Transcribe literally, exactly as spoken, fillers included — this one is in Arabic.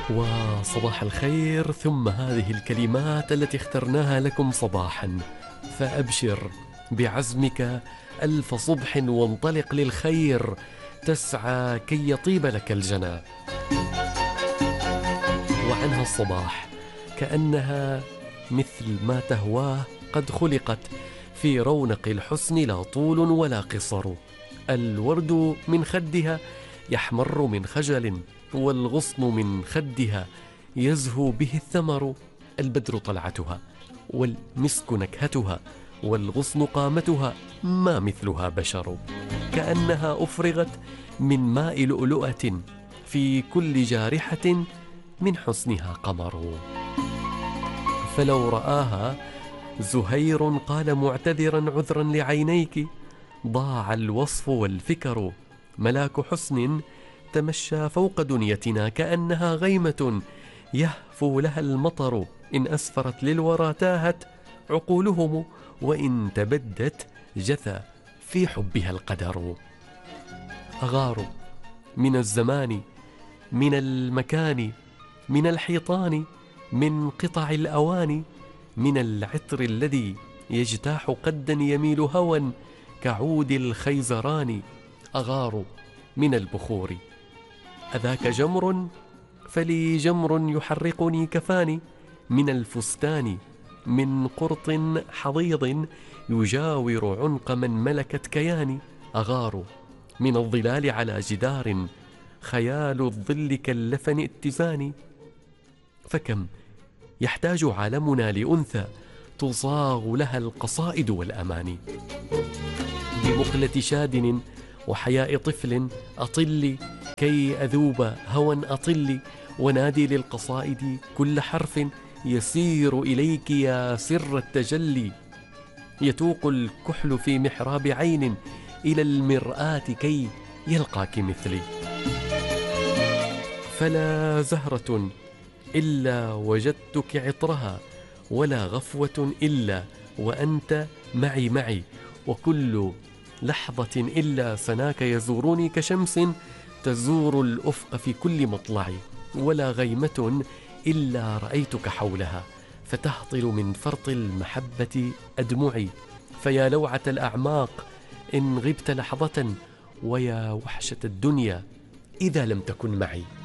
وصباح الخير، ثم هذه الكلمات التي اخترناها لكم صباحا، فأبشر بعزمك ألف صبح وانطلق للخير، تسعى كي يطيب لك الجنى. وعنها الصباح كأنها مثل ما تهواه قد خلقت، في رونق الحسن لا طول ولا قصر. الورد من خدها يحمر من خجل، والغصن من خدها يزهو به الثمر. البدر طلعتها، والمسك نكهتها، والغصن قامتها، ما مثلها بشر. كأنها أفرغت من ماء لؤلؤة، في كل جارحة من حسنها قمر. فلو رآها زهير قال معتذرا عذرا لعينيك، ضاع الوصف والفكر. ملاك حسن تمشى فوق دنيتنا، كأنها غيمة يهفو لها المطر. إن أسفرت للورى تاهت عقولهم، وإن تبدت جثى في حبها القدر. أغار من الزمان، من المكان، من الحيطان، من قطع الأواني، من العطر الذي يجتاح قدا يميل هوى كعود الخيزران. أغار من البخور، أذاك جمر؟ فلي جمر يحرقني كفاني. من الفستان، من قرط حضيض يجاور عنق من ملكت كياني. أغار من الظلال على جدار، خيال الظل كاللفن اتزاني. فكم يحتاج عالمنا لأنثى تصاغ لها القصائد والأماني. بمقلة شادن وحياء طفل أطلي، كي أذوب هوى أطلي، ونادي للقصائد كل حرف يسير إليك يا سر التجلي. يتوق الكحل في محراب عين إلى المرآة كي يلقاك مثلي. فلا زهرة إلا وجدتك عطرها، ولا غفوة إلا وأنت معي معي، وكل لحظة إلا سناك يزورني كشمس تزور الأفق في كل مطلع. ولا غيمة إلا رأيتك حولها، فتهطل من فرط المحبة أدمعي. فيا لوعة الأعماق إن غبت لحظة، ويا وحشة الدنيا إذا لم تكن معي.